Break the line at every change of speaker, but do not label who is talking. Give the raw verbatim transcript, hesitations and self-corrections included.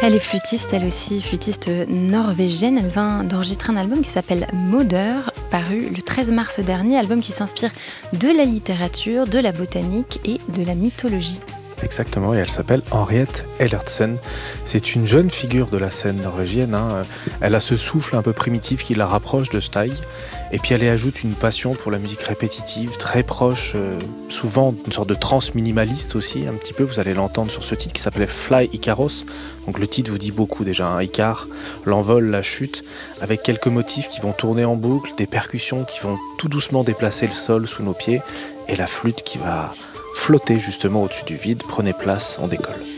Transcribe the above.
Elle est flûtiste, elle aussi, flûtiste norvégienne. Elle vient d'enregistrer un album qui s'appelle Moder, paru le treize mars dernier, album qui s'inspire de la littérature, de la botanique et de la mythologie.
Exactement, et elle s'appelle Henriette Ellertsen. C'est une jeune figure de la scène norvégienne. Hein. Elle a ce souffle un peu primitif qui la rapproche de Steig. Et puis elle y ajoute une passion pour la musique répétitive, très proche, euh, souvent une sorte de trance minimaliste aussi, un petit peu. Vous allez l'entendre sur ce titre qui s'appelait Fly Icaros. Donc le titre vous dit beaucoup déjà, hein. Icar, l'envol, la chute, avec quelques motifs qui vont tourner en boucle, des percussions qui vont tout doucement déplacer le sol sous nos pieds, et la flûte qui va flotter justement au-dessus du vide. Prenez place, on décolle.